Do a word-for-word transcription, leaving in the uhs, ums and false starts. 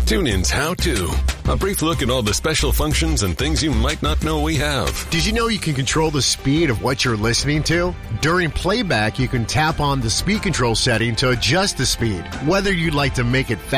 TuneIn's How To. A brief look at all the special functions and things you might not know we have. Did you know you can control the speed of what you're listening to? During playback, you can tap on the speed control setting to adjust the speed, whether you'd like to make it faster